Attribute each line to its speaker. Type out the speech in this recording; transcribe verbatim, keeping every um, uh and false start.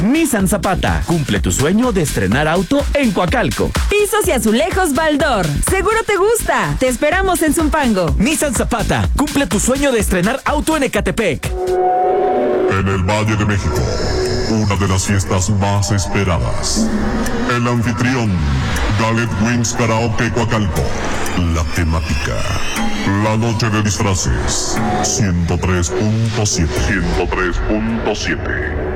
Speaker 1: Nissan Zapata, cumple tu sueño de estrenar auto en Coacalco.
Speaker 2: Pisos y azulejos Baldor, seguro te gusta. Te esperamos en Zumpango.
Speaker 1: Nissan Zapata, cumple tu sueño de estrenar auto en Ecatepec.
Speaker 3: En el Valle de México, una de las fiestas más esperadas. El anfitrión, Gallet Wings Karaoke Coacalco. La temática, la noche de disfraces. ciento tres punto siete. ciento tres punto siete.